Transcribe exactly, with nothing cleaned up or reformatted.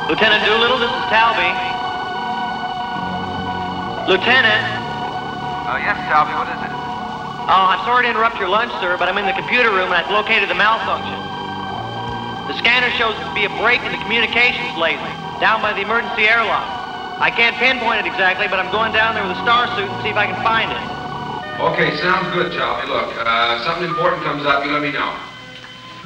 Lieutenant Doolittle, this is Talby. Lieutenant? Uh, yes, Talby, what is it? Oh, I'm sorry to interrupt your lunch, sir, but I'm in the computer room and I've located the malfunction. The scanner shows it to be a break in the communications lately, down by the emergency airlock. I can't pinpoint it exactly, but I'm going down there with a star suit and see if I can find it. Okay, sounds good, Talby. Look, uh, something important comes up, you let me know.